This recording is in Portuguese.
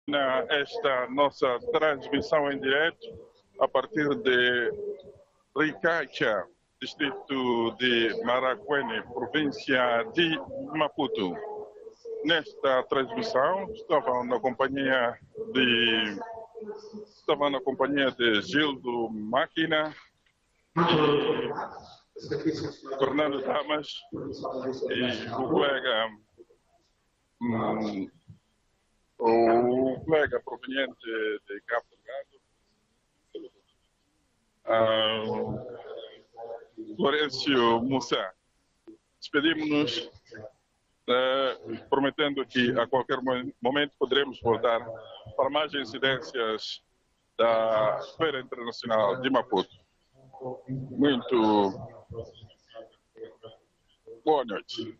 esta nossa transmissão em direto a partir de Ricacha, distrito de Maracuene, província de Maputo. Nesta transmissão estavam na companhia de Gildo Máquina, Fernando Damas e o colega proveniente de Cabo Delgado, Florencio Mussa. Despedimos-nos prometendo que a qualquer momento poderemos voltar para mais incidências da Feira Internacional de Maputo. Muito boa noite.